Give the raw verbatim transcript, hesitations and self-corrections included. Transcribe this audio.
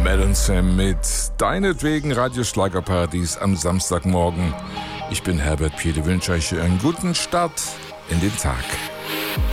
Mel und Sam mit deinetwegen Radio Schlagerparadies am Samstagmorgen. Ich bin Herbert Piede, wünsche euch einen guten Start in den Tag.